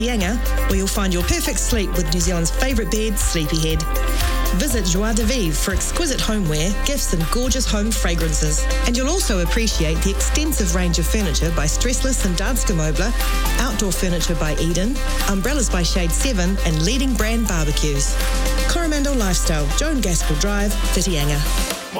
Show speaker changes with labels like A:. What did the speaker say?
A: Yanga, where you'll find your perfect sleep with New Zealand's favourite bed, Sleepyhead. Visit Joie de Vivre for exquisite homeware, gifts and gorgeous home fragrances. And you'll also appreciate the extensive range of furniture by Stressless and Danske Möbler, outdoor furniture by Eden, umbrellas by Shade 7 and leading brand barbecues. Coromandel Lifestyle, Joan Gaskell Drive, Whitianga.